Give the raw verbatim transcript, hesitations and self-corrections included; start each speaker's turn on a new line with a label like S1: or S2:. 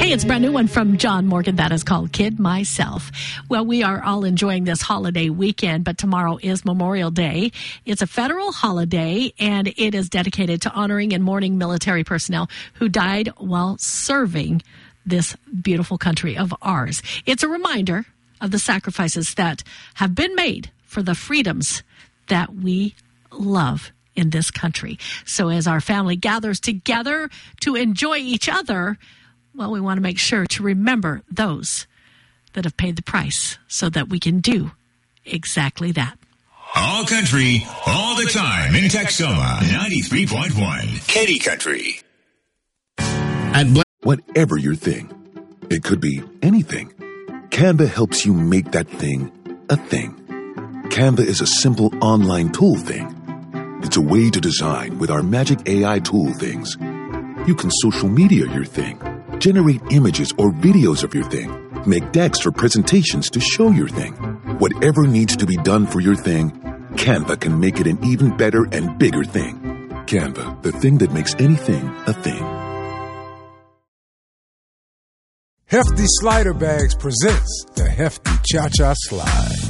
S1: Hey, it's a brand new one from John Morgan that is called Kid Myself. Well, we are all enjoying this holiday weekend, but tomorrow is Memorial Day. It's a federal holiday, and it is dedicated to honoring and mourning military personnel who died while serving this beautiful country of ours. It's a reminder of the sacrifices that have been made for the freedoms that we love in this country. So as our family gathers together to enjoy each other, well, we want to make sure to remember those that have paid the price so that we can do exactly that.
S2: All country, all the time in Texoma, ninety-three point one, Katy Country.
S3: At Bla- Whatever your thing, it could be anything. Canva helps you make that thing a thing. Canva is a simple online tool thing. It's a way to design with our magic A I tool things. You can social media your thing, generate images or videos of your thing, make decks or presentations to show your thing. Whatever needs to be done for your thing, Canva can make it an even better and bigger thing. Canva, the thing that makes anything a thing.
S4: Hefty Slider Bags presents the Hefty Cha-Cha Slide.